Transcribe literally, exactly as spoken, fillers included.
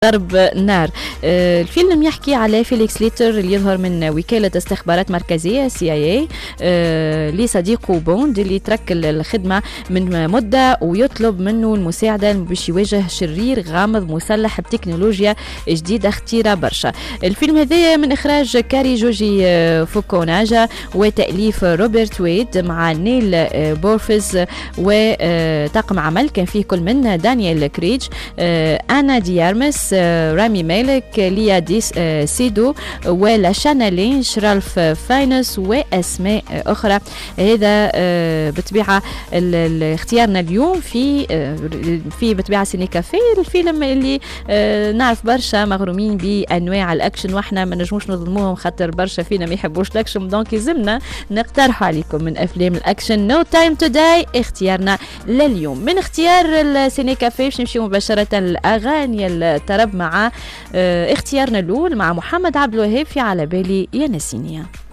ضرب نار. آه الفيلم يحكي على فيليكس ليتر اللي يظهر من وكالة استخبارات مركزية سي اي اي آه لصديقه بوند اللي ترك الخدمة من مدة ويطلب منه المساعدة باش يواجه شرير غامض مسلح بتكنولوجيا جديدة خطيرة برشا. الفيلم هذا من إخراج كاري جوجي آه فوكوناجا وتأليف روبرت ويد مع نيل آه بورفز وطاقم عمل كان فيه كل من دانيال كريج آه أنا ديارمس رامي مالك ليا ديس سيدو ولاشانا لينش رالف فاينس وأسماء أخرى. هذا بطبيعة اختيارنا اليوم في في بطبيعة سيني كافيه الفيلم اللي نعرف برشا مغرومين بأنواع الأكشن واحنا ما نجموش نظلموهم خاطر برشا فينا ما يحبوش الأكشن دونك يلزمنا نقترح عليكم من أفلام الأكشن نو تايم تو داي اختيارنا لليوم. من اختيار السيني كافيه باش نمشي مباشرة الأغاني الطرب مع اه اختيارنا الأول مع محمد عبد الوهاب في على بالي يا نسينية.